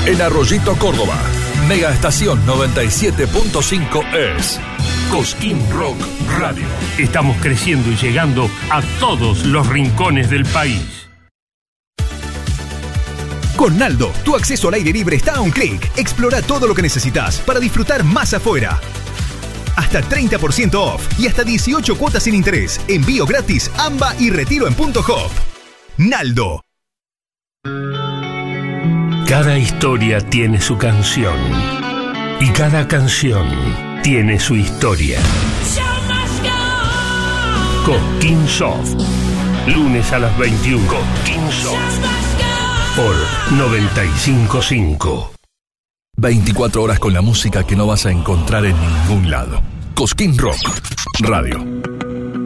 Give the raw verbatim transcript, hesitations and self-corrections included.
En Arroyito, Córdoba. Mega Estación noventa y siete punto cinco es Cosquín Rock Radio. Estamos creciendo y llegando a todos los rincones del país. Con Naldo, tu acceso al aire libre está a un clic. Explora todo lo que necesitas para disfrutar más afuera. Hasta treinta por ciento off y hasta dieciocho cuotas sin interés. Envío gratis, AMBA y retiro en Punto Hop. Naldo. Cada historia tiene su canción. Y cada canción tiene su historia. Cosquín Soft. Lunes a las veintiuna. Cosquín Soft. Por noventa y cinco punto cinco. veinticuatro horas con la música que no vas a encontrar en ningún lado. Cosquín Rock Radio.